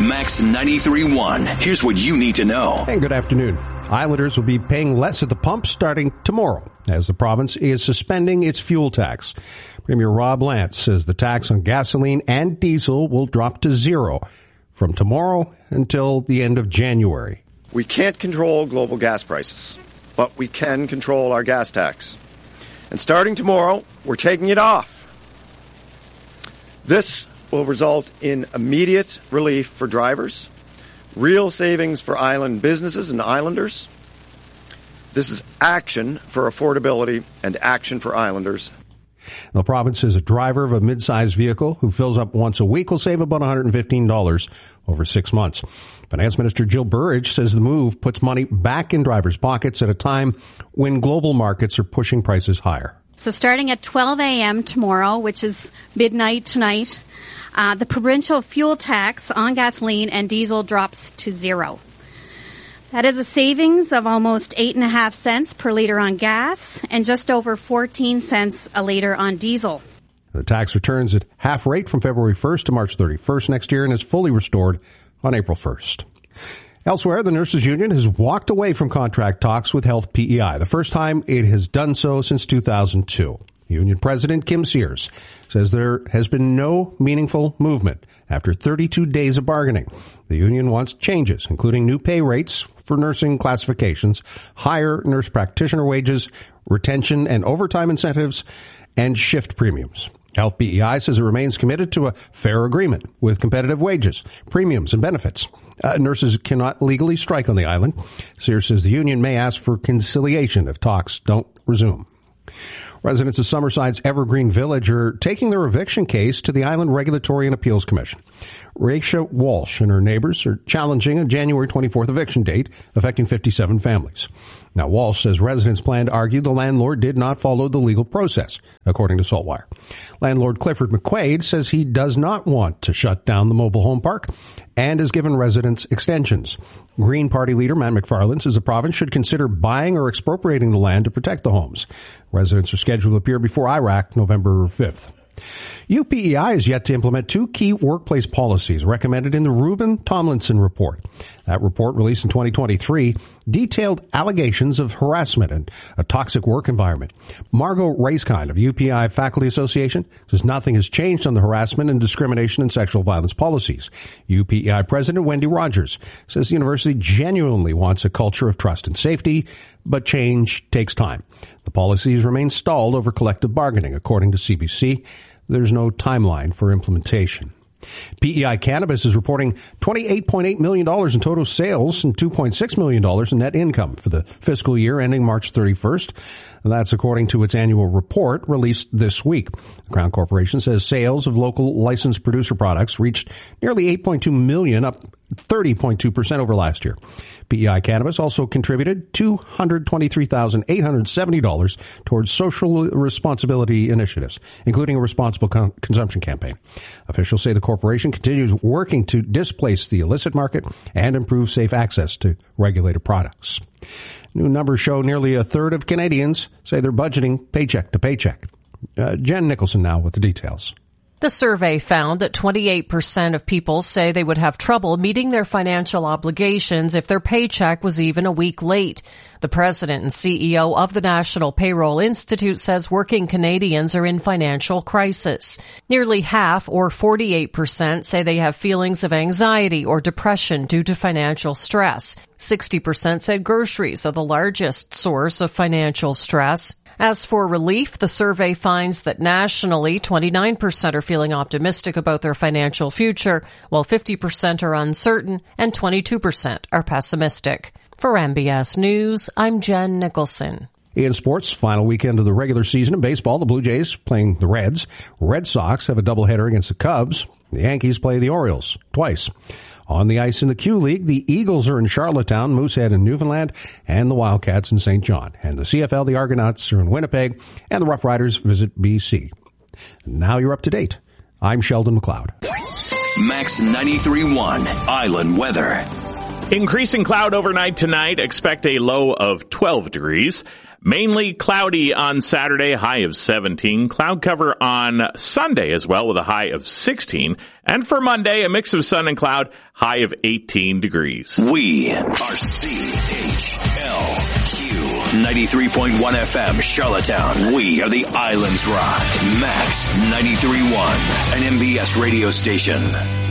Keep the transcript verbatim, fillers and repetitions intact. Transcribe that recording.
Max ninety-three point one. Here's what you need to know. And good afternoon. Islanders will be paying less at the pump starting tomorrow as the province is suspending its fuel tax. Premier Rob Lance says the tax on gasoline and diesel will drop to zero from tomorrow until the end of January. We can't control global gas prices, but we can control our gas tax. And starting tomorrow, we're taking it off. This will result in immediate relief for drivers, real savings for island businesses and islanders. This is action for affordability and action for islanders. The province says a driver of a mid-sized vehicle who fills up once a week will save about one hundred fifteen dollars over six months. Finance Minister Jill Burridge says the move puts money back in drivers' pockets at a time when global markets are pushing prices higher. So starting at twelve a.m. tomorrow, which is midnight tonight, uh, the provincial fuel tax on gasoline and diesel drops to zero. That is a savings of almost eight and a half cents per liter on gas and just over fourteen cents a liter on diesel. The tax returns at half rate from February first to March thirty-first next year and is fully restored on April first. Elsewhere, the Nurses Union has walked away from contract talks with Health P E I, the first time it has done so since two thousand two. Union President Kim Sears says there has been no meaningful movement after thirty-two days of bargaining. The union wants changes, including new pay rates for nursing classifications, higher nurse practitioner wages, retention and overtime incentives, and shift premiums. Health P E I says it remains committed to a fair agreement with competitive wages, premiums, and benefits. Uh, nurses cannot legally strike on the island. Sears says the union may ask for conciliation if talks don't resume. Residents of Summerside's Evergreen Village are taking their eviction case to the Island Regulatory and Appeals Commission. Raisha Walsh and her neighbors are challenging a January twenty-fourth eviction date affecting fifty-seven families. Now, Walsh says residents plan to argue the landlord did not follow the legal process, according to Saltwire. Landlord Clifford McQuaid says he does not want to shut down the mobile home park and has given residents extensions. Green Party leader Matt McFarland says the province should consider buying or expropriating the land to protect the homes. Residents are scheduled to appear before I R A C November fifth. U P E I is yet to implement two key workplace policies recommended in the Reuben Tomlinson report. That report, released in twenty twenty-three, detailed allegations of harassment and a toxic work environment. Margot Raiskind of U P E I Faculty Association says nothing has changed on the harassment and discrimination and sexual violence policies. U P E I President Wendy Rogers says the university genuinely wants a culture of trust and safety, but change takes time. The policies remain stalled over collective bargaining, according to C B C. There's no timeline for implementation. P E I Cannabis is reporting twenty-eight point eight million dollars in total sales and two point six million dollars in net income for the fiscal year ending March thirty-first. That's according to its annual report released this week. The Crown Corporation says sales of local licensed producer products reached nearly eight point two million dollars, up thirty point two percent over last year. P E I Cannabis also contributed two hundred twenty-three thousand eight hundred seventy dollars towards social responsibility initiatives, including a responsible con- consumption campaign. Officials say the corporation continues working to displace the illicit market and improve safe access to regulated products. New numbers show nearly a third of Canadians say they're budgeting paycheck to paycheck. Uh, Jen Nicholson now with the details. The survey found that twenty-eight percent of people say they would have trouble meeting their financial obligations if their paycheck was even a week late. The president and C E O of the National Payroll Institute says working Canadians are in financial crisis. Nearly half, or forty-eight percent, say they have feelings of anxiety or depression due to financial stress. sixty percent said groceries are the largest source of financial stress. As for relief, the survey finds that nationally, twenty-nine percent are feeling optimistic about their financial future, while fifty percent are uncertain and twenty-two percent are pessimistic. For M B S News, I'm Jen Nicholson. In sports, final weekend of the regular season in baseball, the Blue Jays playing the Reds. Red Sox have a doubleheader against the Cubs. The Yankees play the Orioles twice. On the ice in the Q League, the Eagles are in Charlottetown, Moosehead in Newfoundland, and the Wildcats in Saint John. And the C F L, the Argonauts are in Winnipeg, and the Rough Riders visit B C. Now you're up to date. I'm Sheldon McLeod. Max ninety-three point one Island Weather. Increasing cloud overnight tonight. Expect a low of twelve degrees. Mainly cloudy on Saturday, high of seventeen. Cloud cover on Sunday as well with a high of sixteen. And for Monday, a mix of sun and cloud, high of eighteen degrees. We are C H L Q ninety-three point one F M, Charlottetown. We are the Islands Rock. Max ninety-three point one, an M B S radio station.